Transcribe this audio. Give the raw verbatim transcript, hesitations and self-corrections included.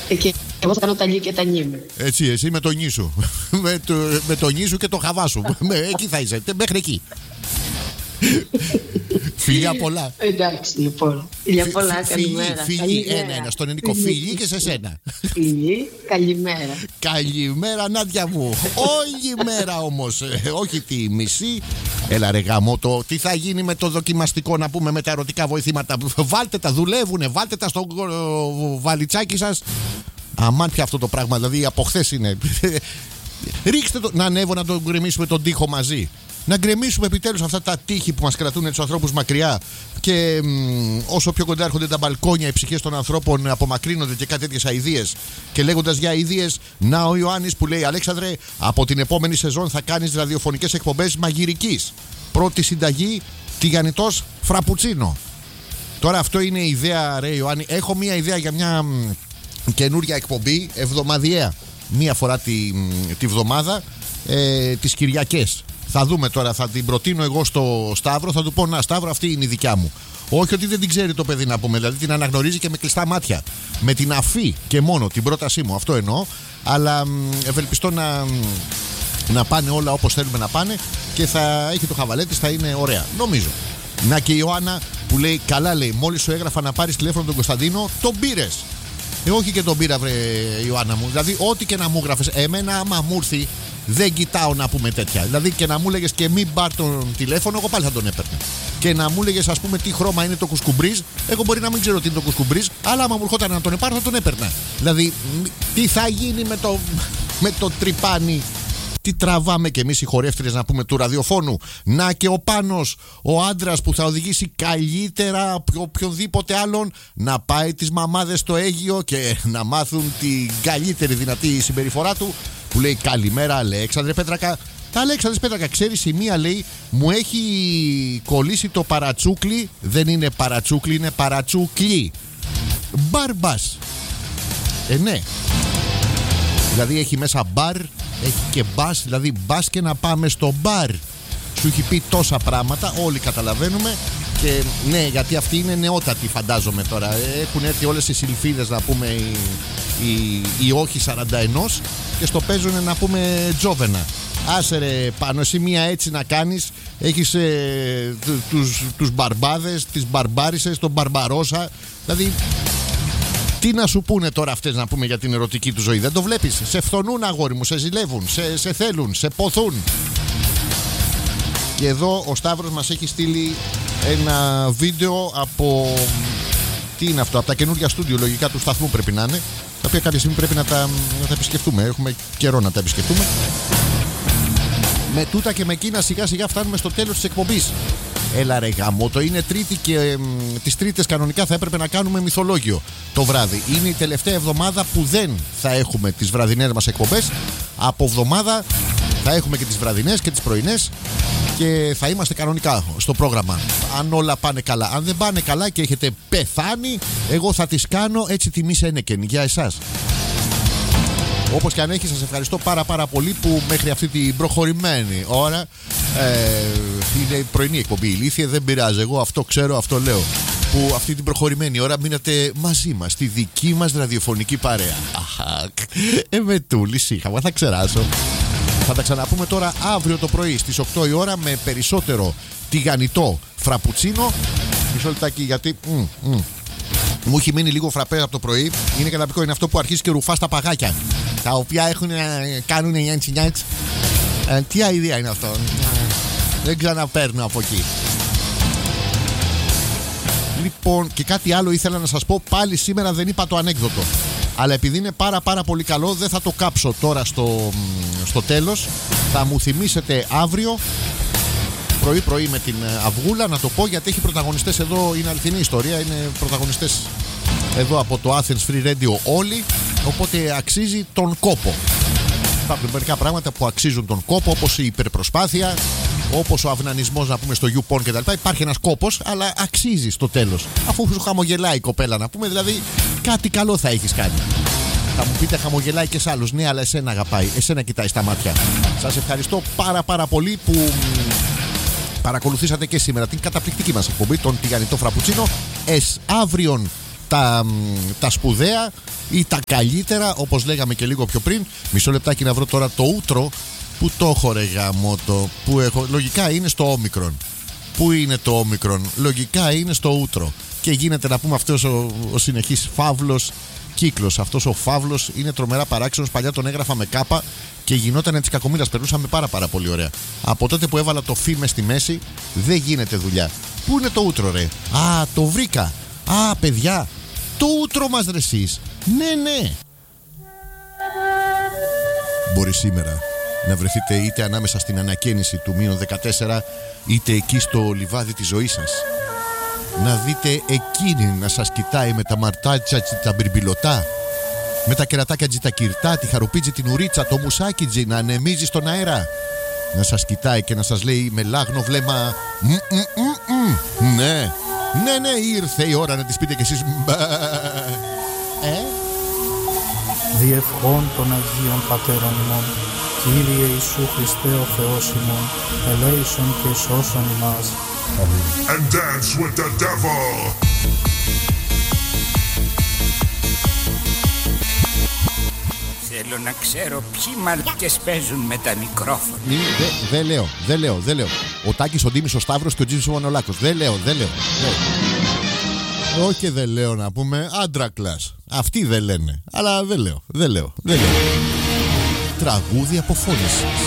Και εγώ θα κάνω τα λί και τα νι μου. Έτσι, εσύ με το νι σου. με, το, με το νι σου και το χαβά σου. Εκεί θα είσαι, μέχρι εκεί. Φιλιά πολλά. Εντάξει, λοιπόν. Φιλιά πολλά, καλημέρα. Φιλί, ένα-ένα στον ελληνικό. Φιλί και σε σένα. Φιλί, καλημέρα. Καλημέρα, Νάντια μου. Όλη μέρα όμως. Όχι τη μισή. Έλα ρε γαμώτο, τι θα γίνει με το δοκιμαστικό να πούμε με τα ερωτικά βοηθήματα? Βάλτε τα, δουλεύουνε, βάλτε τα στο βαλιτσάκι σας. Αμάν πια αυτό το πράγμα, δηλαδή από χθες είναι. Ρίξτε το, να ανέβω να τον γκρεμίσουμε τον τοίχο μαζί. Να γκρεμίσουμε επιτέλους αυτά τα τείχη που μας κρατούν τους ανθρώπους μακριά. Και μ, όσο πιο κοντά έρχονται τα μπαλκόνια, οι ψυχές των ανθρώπων απομακρύνονται και κάτι τέτοιες αηδίες. Και λέγοντας για αηδίες, να ο Ιωάννης που λέει: Αλέξανδρε, από την επόμενη σεζόν θα κάνεις ραδιοφωνικές εκπομπές μαγειρικής. Πρώτη συνταγή, τηγανιτός φραπουτσίνο. Τώρα αυτό είναι η ιδέα, ρε Ιωάννη. Έχω μία ιδέα για μια μ, καινούρια εκπομπή εβδομαδιαία. Μία φορά τη, τη βδομάδα, ε, τις Κυριακές. Θα δούμε τώρα, θα την προτείνω εγώ στο Σταύρο, θα του πω: να, Σταύρο, αυτή είναι η δικιά μου. Όχι ότι δεν την ξέρει το παιδί να πούμε, δηλαδή την αναγνωρίζει και με κλειστά μάτια. Με την αφή και μόνο την πρότασή μου, αυτό εννοώ. Αλλά ευελπιστώ να, να πάνε όλα όπως θέλουμε να πάνε και θα έχει το χαβαλέ της, θα είναι ωραία. Νομίζω. Να και η Ιωάννα που λέει: καλά, λέει, μόλις σου έγραφα να πάρεις τηλέφωνο τον Κωνσταντίνο, τον πήρες. Ε, όχι και τον πήρα, βρε Ιωάννα μου. Δηλαδή, ό,τι και να μου γράφες, εμένα άμα μου έρθει, δεν κοιτάω να πούμε τέτοια. Δηλαδή, και να μου λέγες και μην πάρ τον τηλέφωνο, εγώ πάλι θα τον έπαιρνα. Και να μου λέγες, ας πούμε, τι χρώμα είναι το κουσκουμπρίζ, εγώ μπορεί να μην ξέρω τι είναι το κουσκουμπρίζ, αλλά άμα μου ερχόταν να τον πάρω, θα τον έπαιρνα. Δηλαδή, τι θα γίνει με το, με το τρυπάνι? Τι τραβάμε κι εμείς οι χορεύτριες να πούμε του ραδιοφώνου? Να και ο Πάνος, ο άντρας που θα οδηγήσει καλύτερα από οποιονδήποτε άλλον να πάει τις μαμάδες στο Αίγυο και να μάθουν την καλύτερη δυνατή συμπεριφορά του, που λέει: καλημέρα Αλέξανδρε Πέτρακα. Τα Αλέξανδρε Πέτρακα, ξέρεις, η μία λέει: μου έχει κολλήσει το παρατσούκλι. Δεν είναι παρατσούκλι, είναι παρατσούκλι. Μπαρμπας. Ε ναι. Δηλαδή έχει μέσα μπαρ, έχει και μπας, δηλαδή μπας και να πάμε στο μπαρ. Σου έχει πει τόσα πράγματα, όλοι καταλαβαίνουμε. Και ναι, γιατί αυτοί είναι νεότατοι, φαντάζομαι τώρα. Έχουν έρθει όλες οι σιλφίδες να πούμε, οι, οι, οι όχι σαράντα ένα, και στο παίζουν να πούμε τζόβενα. Άσε ρε Πάνω, εσύ μία έτσι να κάνεις. Έχεις ε, τους, τους μπαρμπάδες, τις μπαρμπάρισες, τον μπαρμπαρόσα. Δηλαδή, τι να σου πούνε τώρα αυτές να πούμε για την ερωτική του ζωή? Δεν το βλέπεις? Σε φθονούν, αγόρι μου, σε ζηλεύουν, σε, σε θέλουν, σε ποθούν. Και εδώ ο Σταύρος μας έχει στείλει ένα βίντεο από... τι είναι αυτό? Από τα καινούργια στούντιο λογικά του σταθμού πρέπει να είναι, τα οποία κάποια στιγμή πρέπει να τα, να τα επισκεφτούμε. Έχουμε καιρό να τα επισκεφτούμε. Με τούτα και με εκείνα σιγά σιγά φτάνουμε στο τέλος της εκπομπής. Έλα ρε γαμώτο, είναι Τρίτη και ε, τις Τρίτες κανονικά θα έπρεπε να κάνουμε μυθολόγιο το βράδυ. Είναι η τελευταία εβδομάδα που δεν θα έχουμε τις βραδινές μας εκπομπές. Από εβδομάδα θα έχουμε και τις βραδινές και τις πρωινές και θα είμαστε κανονικά στο πρόγραμμα. Αν όλα πάνε καλά. Αν δεν πάνε καλά και έχετε πεθάνει, εγώ θα τις κάνω έτσι τιμής ένεκεν για εσάς. Όπως και αν έχει, σας ευχαριστώ πάρα πάρα πολύ που μέχρι αυτή την προχωρημένη ώρα ε, είναι η πρωινή εκπομπή ηλίθεια, δεν πειράζει, εγώ αυτό ξέρω, αυτό λέω, που αυτή την προχωρημένη ώρα μείνατε μαζί μας στη δική μας ραδιοφωνική παρέα. Αχ, ε με τούλης είχαμε, θα ξεράσω. Θα τα ξαναπούμε τώρα αύριο το πρωί στις οκτώ η ώρα με περισσότερο τηγανιτό φραπουτσίνο. Μισό λεπτάκι γιατί μ, μ. μου έχει μείνει λίγο φραπέ από το πρωί. Είναι καταπληκτικό, είναι αυτό που αρχίζει και ρουφά στα παγάκια, τα οποία έχουν, κάνουν νιάντσι νιάντσι. Ε, τι αηδία είναι αυτό? Δεν ξαναπαίρνω από εκεί. Λοιπόν, και κάτι άλλο ήθελα να σας πω. Πάλι σήμερα δεν είπα το ανέκδοτο, αλλά επειδή είναι πάρα πάρα πολύ καλό, δεν θα το κάψω τώρα στο, στο τέλος. Θα μου θυμίσετε αύριο πρωί πρωί με την Αυγούλα να το πω, γιατί έχει πρωταγωνιστές εδώ. Είναι αληθινή ιστορία, είναι πρωταγωνιστές εδώ από το Athens Free Radio όλοι, οπότε αξίζει τον κόπο. Υπάρχουν μερικά πράγματα που αξίζουν τον κόπο, όπως η υπερπροσπάθεια, όπως ο αυνανισμός να πούμε στο YouPorn κτλ. Υπάρχει ένας κόπος, αλλά αξίζει στο τέλος, αφού σου χαμογελάει η κοπέλα να πούμε, δηλαδή κάτι καλό θα έχεις κάνει. Θα μου πείτε χαμογελάει και σ' άλλους, ναι, αλλά εσένα αγαπάει, εσένα κοιτάει στα μάτια. Σας ευχαριστώ πάρα πάρα πολύ που παρακολουθήσατε και σήμερα την καταπληκτική μας εκπομπή, τον τηγανιτό φραπουτσίνο. Εσ αύριον τα, τα σπουδαία ή τα καλύτερα, όπως λέγαμε και λίγο πιο πριν. Μισό λεπτάκι να βρω τώρα το ούτρο. Πού το έχω ρε γαμώτο, που έχω. Λογικά είναι στο όμικρον. Πού είναι το όμικρον? Λογικά είναι στο ούτρο. Και γίνεται να πούμε αυτός ο, ο συνεχής φαύλος κύκλος. Αυτός ο φαύλος είναι τρομερά παράξενος. Παλιά τον έγραφα με κάπα και γινόταν της κακομοίρας. Περνούσαμε πάρα πάρα πολύ ωραία. Από τότε που έβαλα το φι μες στη μέση, δεν γίνεται δουλειά. Πού είναι το ούτρο ρε? Α, το βρήκα. Α, παιδιά, το ούτρο μας ρε εσείς. Ναι, ναι. Μπορεί σήμερα να βρεθείτε είτε ανάμεσα στην ανακαίνιση του μείον δεκατέσσερα, είτε εκεί στο λιβάδι της ζωής σας. Να δείτε εκείνη να σας κοιτάει με τα μαρτάτσια τα μπιρμπιλωτά, με τα κερατάκια τζι τα κυρτά, τη χαρουπίτζι την ουρίτσα, το μουσάκι τζι να ανεμίζει στον αέρα. Να σας κοιτάει και να σας λέει με λάγνο βλέμμα μ, μ, μ, μ. Ναι, ναι, ναι, ήρθε η ώρα να της πείτε κι εσείς μπα. Ε? Διευχών των Αγίων Πατέρων ημών, Κύριε Ιησού Χριστέ ο Θεός ημών, ελέησον και σώσον ημάς. And dance with the devil. Θέλω να ξέρω ποιοι μαλάκες παίζουν με τα μικρόφωνα. Δεν δε λέω, δεν λέω, δεν λέω. Ο Τάκης, ο Ντίμης, ο Σταύρος και ο Τζίμης ο Μανολάκος. Δεν λέω, δεν λέω. λέω. Όχι, δεν λέω να πούμε άντρα κλάς. Αυτοί δεν λένε. Αλλά δεν λέω, δεν λέω, δεν λέω. Τραγούδι αποφώνησης.